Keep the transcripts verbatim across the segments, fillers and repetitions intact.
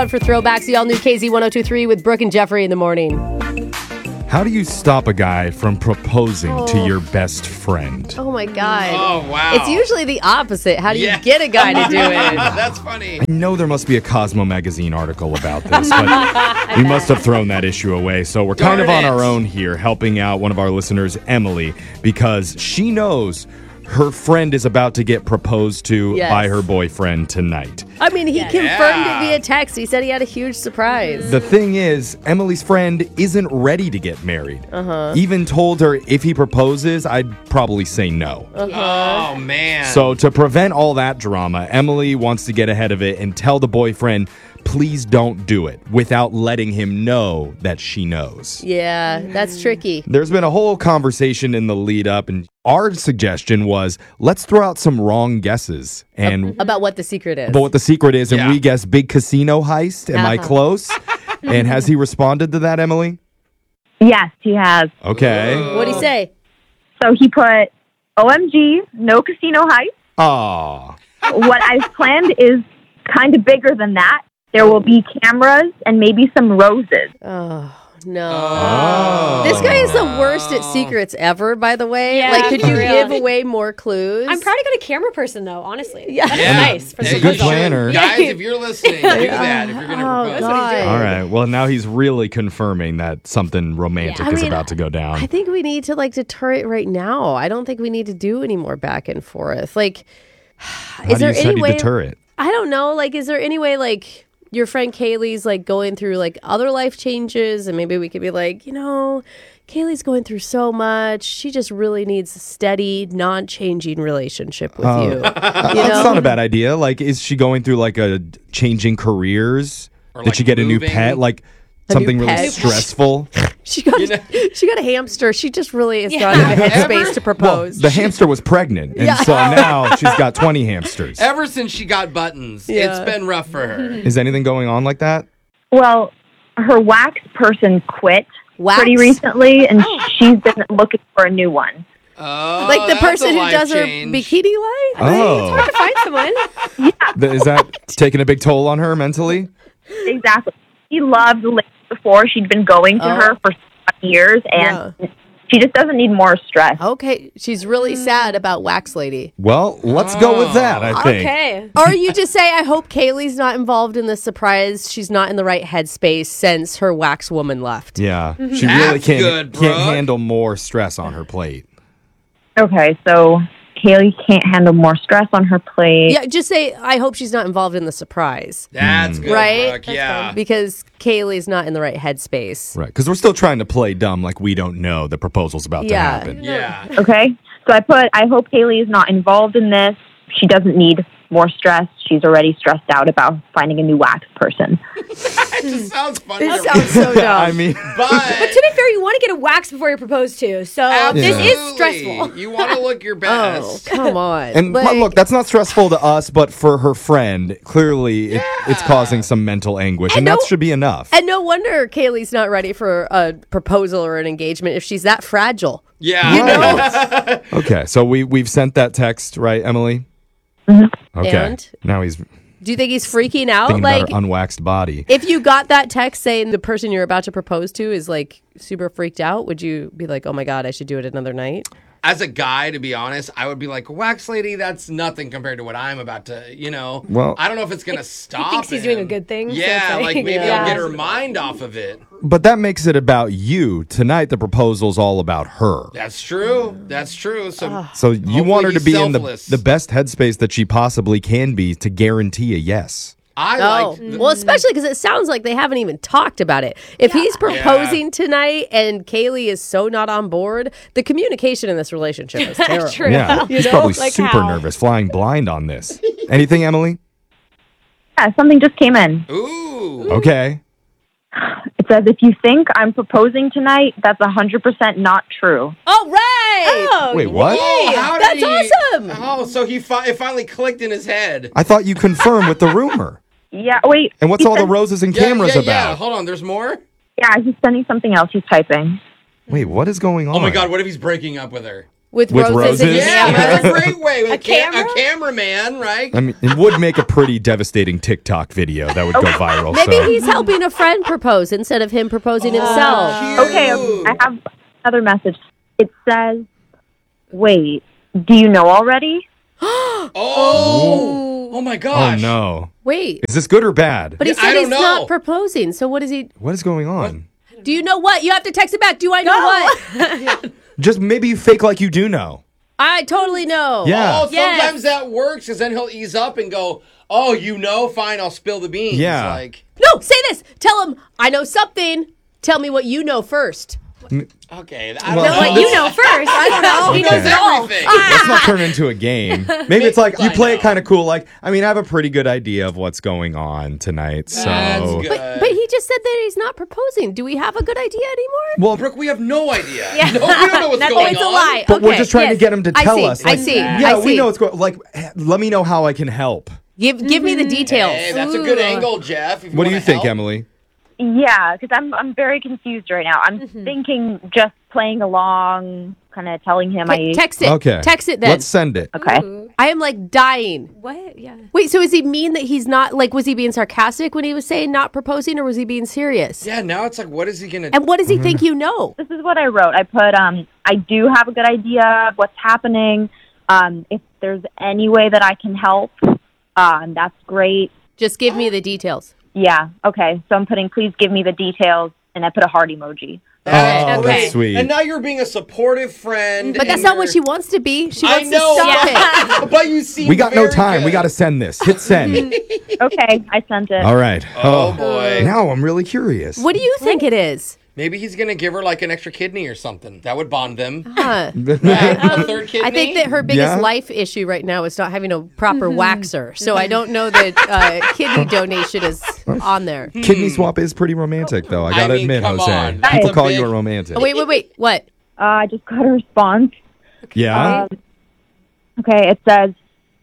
For throwbacks, y'all knew K Z one oh two three with Brooke and Jeffrey in the morning. How do you stop a guy from proposing Oh. to your best friend? Oh my God. Oh, wow. It's usually the opposite. How do you Yeah. get a guy to do it? That's funny. I know there must be a Cosmo magazine article about this, but we must have thrown that issue away. So we're kind Darn of on it. our own here, helping out one of our listeners, Emily, because she knows her friend is about to get proposed to Yes. by her boyfriend tonight. I mean, he confirmed Yeah. it via text. He said he had a huge surprise. The thing is, Emily's friend isn't ready to get married. Uh-huh. Even told her if he proposes, I'd probably say no. Oh, man. So to prevent all that drama, Emily wants to get ahead of it and tell the boyfriend, please don't do it, without letting him know that she knows. Yeah, that's tricky. There's been a whole conversation in the lead up, and our suggestion was, let's throw out some wrong guesses. And About what the secret is. but what the secret is, and Yeah. we guess big casino heist. Am I Uh-huh. close? And has he responded to that, Emily? Yes, he has. Okay. What'd he say? So he put, O M G, no casino heist. Aw. What I've planned is kind of bigger than that. There will be cameras and maybe some roses. Oh, no. Oh. This guy is the worst at secrets ever, by the way. Yeah, like, could for you real. give away more clues? I'm proud I got a camera person, though, honestly. Yeah. That's Yeah. nice. For Hey, the a good you should. planner. Guys, if you're listening, do that if you're going to Oh, propose. God. All right. Well, now he's really confirming that something romantic Yeah. I is mean, about to go down. I think we need to, like, deter it right now. I don't think we need to do any more back and forth. Like, How is do there you, how any do you way... deter it? I don't know. Like, is there any way, like, your friend Kaylee's, like, going through, like, other life changes, and maybe we could be like, you know, Kaylee's going through so much. She just really needs a steady, non-changing relationship with Oh. you. You That's know? not a bad idea. Like, is she going through like a changing careers? Or, Did like, she get a new moving? pet? Like A something new really pet? stressful? She got You know- she got a hamster. She just really is Yeah. not in the headspace Ever? to Well, propose. the hamster was pregnant, and Yeah. so now she's got twenty hamsters. Ever since she got buttons, Yeah. it's been rough for her. Is anything going on like that? Well, her wax person quit Wax? pretty recently, and she's been looking for a new one. Oh, Like the that's a person who life does change. her bikini line? Oh, To find someone. Th- is that taking a big toll on her mentally? Exactly. She loved the lady before. She'd been going to Oh. her for years, and Yeah. she just doesn't need more stress. Okay, she's really sad about Wax Lady. Well, let's go with that, I think. Okay. Or you just say, I hope Kaylee's not involved in this surprise. She's not in the right headspace since her wax woman left. Yeah, she really That's can't good, can't Brooke. handle more stress on her plate. Okay, so Kaylee can't handle more stress on her plate. Yeah, just say, I hope she's not involved in the surprise. That's good, Right? Brooke. Yeah. Because Kaylee's not in the right headspace. Right, because we're still trying to play dumb like we don't know the proposal's about to Yeah. happen. Yeah. Okay, so I put, I hope Kaylee is not involved in this. She doesn't need more stress. She's already stressed out about finding a new wax person. It just sounds funny. It to sounds so dumb. I mean, But To be fair, you want to get a wax before you're proposed to, so this absolutely, is stressful. You want to look your Oh, best. come on. and Like, look, that's not stressful to us, but for her friend, clearly it, it's causing some mental anguish, and, And that no- should be enough. and no wonder Kaylee's not ready for a proposal or an engagement if she's that fragile. Yeah. You know? Okay, so we we've sent that text, right, Emily? Okay. And? Now he's Do you think he's freaking out? thinking Like, about her unwaxed body. if you got that text saying the person you're about to propose to is like super freaked out, would you be like, oh my God, I should do it another night? As a guy, to be honest, I would be like, wax lady, that's nothing compared to what I'm about to, you know. Well- I don't know if it's going to stop. thinks he's him. doing a good thing, so Yeah, it's like- like maybe Yeah. I'll get her mind off of it. But that makes it about you. Tonight, the proposal's all about her. That's true. That's true. So So you Hopefully want her to he's be in the, selfless. the best headspace that she possibly can be to guarantee a yes. I Oh, like. The, well, especially because it sounds like they haven't even talked about it. If he's proposing tonight and Kaylee is so not on board, the communication in this relationship is terrible. True. Yeah, he's know? probably Like super how? nervous, flying blind on this. Anything, Emily? Yeah, something just came in. ooh. Okay. It says, if you think I'm proposing tonight, that's one hundred percent not true. All right. Oh, Wait, what? Oh, how did That's he- awesome. Oh, so he fi- it finally clicked in his head. I thought you confirmed with the rumor. Yeah, wait. And what's he all the said- roses and Yeah, cameras yeah, yeah. about? Hold on, there's more? Yeah, he's sending something else. He's typing. Wait, what is going on? Oh my God, what if he's breaking up with her? With, With roses, and roses? Yeah, cameras. that's a great way. With a, cam- camera? a cameraman, right? I mean, it would make a pretty devastating TikTok video that would go viral. Maybe so. he's helping a friend propose instead of him proposing himself. Okay, I have another message. It says, wait, do you know already? Oh, oh my Oh gosh. no. Wait, Is this good or bad? but he Yeah, said I don't he's know. not proposing. So what is he? What is going on? Do you know what? You have to text it back. Do I know what? Just maybe you fake like you do know. I totally know. Yeah. Oh, sometimes that works because then he'll ease up and go, oh, you know, fine, I'll spill the beans. Yeah. Like, No, say this. Tell him I know something. Tell me what you know first. okay. I Well, don't know. What you know first. I don't know. He Okay. knows everything. Let's not turn it into a game. Maybe it's like you I play it know. kind of cool. Like, I mean, I have a pretty good idea of what's going on tonight. So, That's good. But but he just said that he's not proposing. Do we have a good idea anymore? well, Brooke, we have no idea. No, we don't know what's Nothing. going It's a on. lie. but we're Okay, just trying yes. to get him to I tell see, us. I like, see, Yeah, I we see. know what's going. Like, h- let me know how I can help. Give give me the details. Hey, that's a good Ooh. angle, Jeff. If What do wanna you think, help. Emily? Yeah, because I'm I'm very confused right now. I'm thinking just playing along, kind of telling him Okay, I. text it. Okay. Text it then. Let's send it. Okay. I am like dying. What? Yeah. Wait, so is he mean that he's not like was he being sarcastic when he was saying not proposing or was he being serious? Yeah, now it's like, what is he going to And what does he Mm-hmm. think you know? This is what I wrote. I put, um, I do have a good idea of what's happening. Um, if there's any way that I can help, um, that's great. Just give me the details. Yeah. Okay. So I'm putting, please give me the details, and I put a heart emoji. Oh, Okay. that's sweet. And now you're being a supportive friend. But that's and not what you're- she wants to be. She I wants know, to stop but, it. but you seem we got no very time. We good. got to send this. Hit send. Okay. I sent it. All right. Oh, boy. Now I'm really curious. What do you think it is? Maybe he's going to give her like an extra kidney or something. That would bond them. Huh. Right? A third kidney. I think that her biggest Yeah. life issue right now is not having a proper waxer. So I don't know that uh, kidney donation is on there. Kidney swap is pretty romantic, though. I I gotta mean, admit, come Jose. on. People That's a call you big- a romantic. Oh, wait, wait, wait. What? Uh, I just got a response. Yeah. Okay. It says,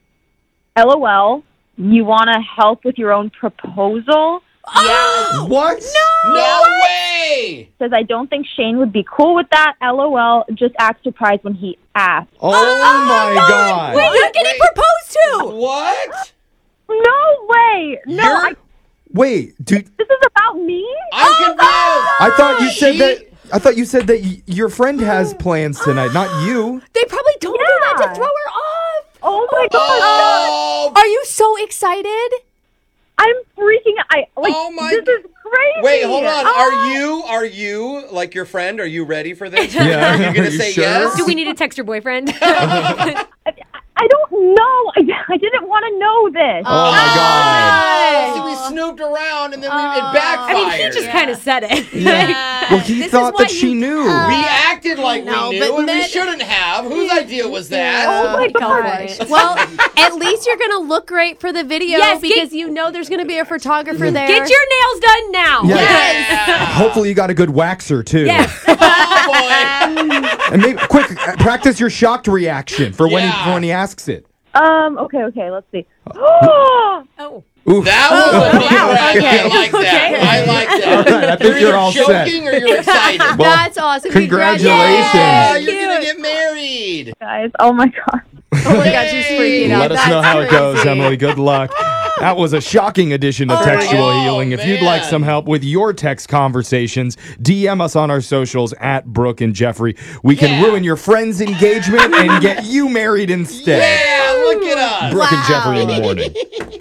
LOL, you want to help with your own proposal? Oh! What? No way! Says, I don't think Shane would be cool with that. LOL, just act surprised when he asks. Oh, my God. Wait, you're getting Wait. proposed to! What? No way. No, You're- I, Wait, dude. this is about me? I'm confused. I thought you said She- that. I thought you said that y- your friend has plans tonight, not you. They probably told her that to Yeah. throw her off. Oh my gosh. Oh, Are you so excited? I'm freaking I like Oh my this is crazy. wait, hold on. Oh. Are you, are you, like your friend, are you ready for this? Yeah. Are you going Are to you say sure? yes? Do we need to text your boyfriend? I, I don't know. I, I didn't want to know this. Oh my God. See, we snooped around and then we, Oh. it backfired. I mean, he just kind of said it. Well, he This is thought why that she you- knew. We acted like No, we but knew, and we men- shouldn't have. Whose idea was that? Oh my Go for gosh. it. Well, at least you're going to look great for the video Yes, get- because you know there's going to be a photographer there. Get your nails done now. Yeah. Yeah. Hopefully, you got a good waxer too. Yes. Oh, boy. And maybe quick, uh, practice your shocked reaction for when he Yeah. for when he asks it. Um, okay, okay, let's see. Oh, Oh. Oof. That was a Oh, big wow, brag. okay. I like that. Okay. I like that. All right, I think You're you're either all set. joking or you're excited. Well, That's awesome. congratulations. Yeah, Cute. you're going to get married. guys. Oh my god. Oh my God, she's freaking out. Let us That's know how it goes, crazy. Emily. Good luck. That was a shocking edition of Oh, Textual yeah. Healing. If you'd like man. some help with your text conversations, D M us on our socials at Brooke and Jeffrey. We can Yeah. ruin your friend's engagement and get you married instead. Yeah, look at us. Brooke and Wow. Jeffrey in the morning.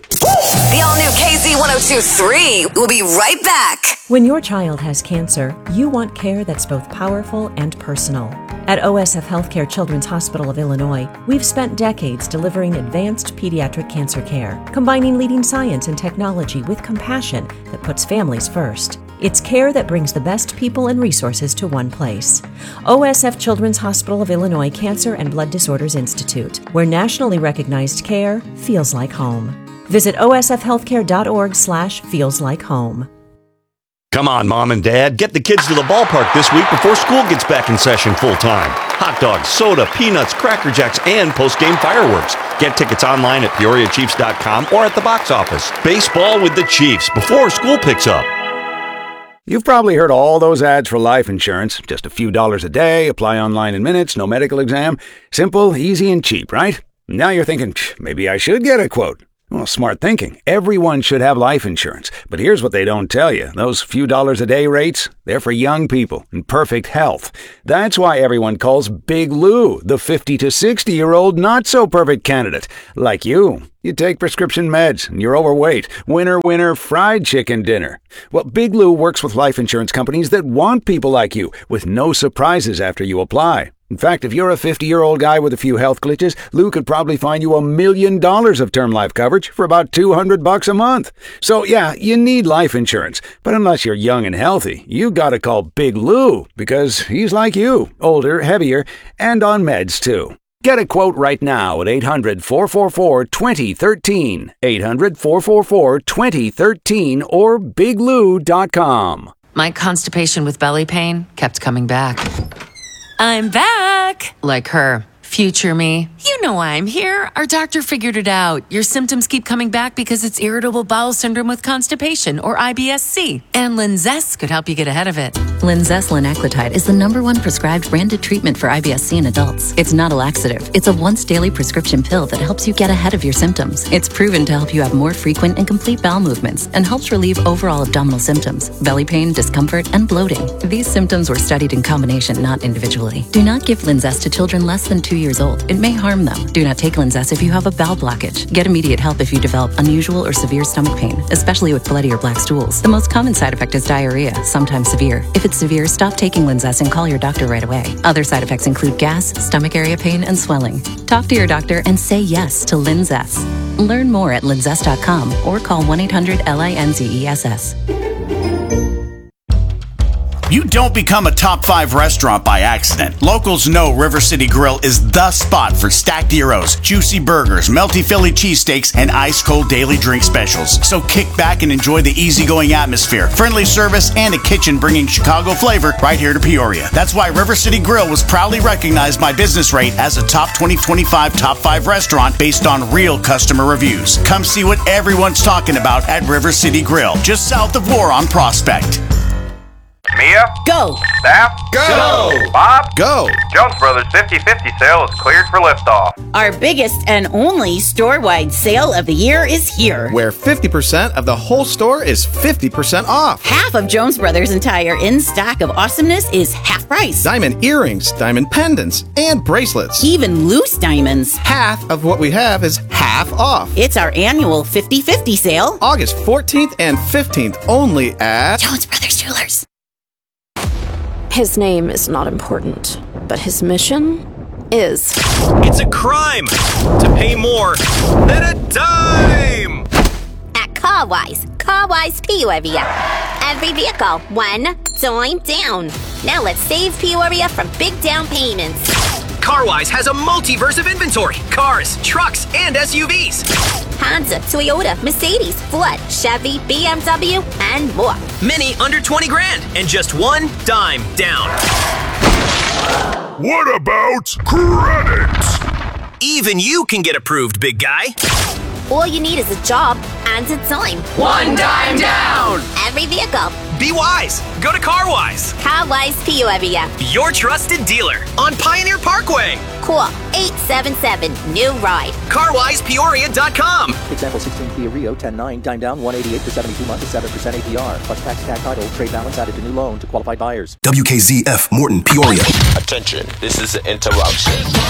The all-new K Z ten twenty-three. We'll be right back. When your child has cancer, you want care that's both powerful and personal. At O S F Healthcare Children's Hospital of Illinois, we've spent decades delivering advanced pediatric cancer care, combining leading science and technology with compassion that puts families first. It's care that brings the best people and resources to one place. O S F Children's Hospital of Illinois Cancer and Blood Disorders Institute, where nationally recognized care feels like home. Visit osfhealthcare.org slash feels like home. Come on, Mom and Dad, get the kids to the ballpark this week before school gets back in session full-time. Hot dogs, soda, peanuts, Cracker Jacks, and post-game fireworks. Get tickets online at peoria chiefs dot com or at the box office. Baseball with the Chiefs before school picks up. You've probably heard all those ads for life insurance. Just a few dollars a day, apply online in minutes, no medical exam. Simple, easy, and cheap, right? Now you're thinking, maybe I should get a quote. Well, smart thinking. Everyone should have life insurance. But here's what they don't tell you. Those few dollars a day rates, they're for young people in perfect health. That's why everyone calls Big Lou the fifty to sixty-year-old not-so-perfect candidate. Like you. You take prescription meds and you're overweight. Winner, winner, fried chicken dinner. Well, Big Lou works with life insurance companies that want people like you, with no surprises after you apply. In fact, if you're a fifty-year-old guy with a few health glitches, Lou could probably find you a million dollars of term life coverage for about two hundred bucks a month. So yeah, you need life insurance. But unless you're young and healthy, you gotta call Big Lou, because he's like you, older, heavier, and on meds too. Get a quote right now at eight hundred, four four four, two zero one three, eight hundred, four four four, two zero one three, or big lou dot com. My constipation with belly pain kept coming back. I'm back! Like her. Future me. You know why I'm here. Our doctor figured it out. Your symptoms keep coming back because it's irritable bowel syndrome with constipation, or I B S C. And Linzess could help you get ahead of it. Linzess linaclotide is the number one prescribed branded treatment for I B S C in adults. It's not a laxative. It's a once daily prescription pill that helps you get ahead of your symptoms. It's proven to help you have more frequent and complete bowel movements and helps relieve overall abdominal symptoms, belly pain, discomfort, and bloating. These symptoms were studied in combination, not individually. Do not give Linzess to children less than two years old. It may harm them. Do not take Linzess if you have a bowel blockage. Get immediate help if you develop unusual or severe stomach pain, especially with bloody or black stools. The most common side effect is diarrhea, sometimes severe. If it's severe, stop taking Linzess and call your doctor right away. Other side effects include gas, stomach area pain, and swelling. Talk to your doctor and say yes to Linzess. Learn more at linzess dot com or call one eight hundred L I N Z E S S. You don't become a top five restaurant by accident. Locals know River City Grill is the spot for stacked gyros, juicy burgers, melty Philly cheesesteaks, and ice-cold daily drink specials. So kick back and enjoy the easygoing atmosphere, friendly service, and a kitchen bringing Chicago flavor right here to Peoria. That's why River City Grill was proudly recognized by Business Rate as a top twenty twenty-five top five restaurant based on real customer reviews. Come see what everyone's talking about at River City Grill, just south of Loron Prospect. Mia? Go. Staff? Go. Bob? Go. Jones Brothers fifty fifty sale is cleared for liftoff. Our biggest and only store-wide sale of the year is here. Where fifty percent of the whole store is fifty percent off. Half of Jones Brothers' entire in-stock of awesomeness is half price. Diamond earrings, diamond pendants, and bracelets. Even loose diamonds. Half of what we have is half off. It's our annual fifty fifty sale. August fourteenth and fifteenth only at Jones Brothers Jewelers. His name is not important, but his mission is. It's a crime to pay more than a dime! At CarWise, CarWise Peoria. Every vehicle, one dime down. Now let's save Peoria from big down payments. CarWise has a multiverse of inventory. Cars, trucks, and S U Vs. Honda, Toyota, Mercedes, Ford, Chevy, B M W, and more. Many under twenty grand and just one dime down. What about credit? Even you can get approved, big guy. All you need is a job and a dime. One dime down! Every vehicle. Be wise. Go to CarWise. CarWise Peoria. Your trusted dealer on Pioneer Parkway. Call eight seven seven, new ride. car wise peoria dot com. Example sixteen Kia Rio ten nine, dime down one eighty-eight for seventy-two months at seven percent A P R. Plus tax, tag title, trade balance added to new loan to qualified buyers. W K Z F Morton, Peoria. Attention, this is an interruption.